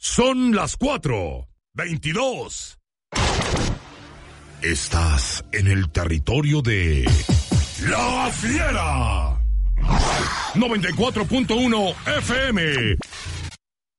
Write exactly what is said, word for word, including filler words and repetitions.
Son las cuatro veintidós. Estás en el territorio de La Fiera. noventa y cuatro punto uno F M.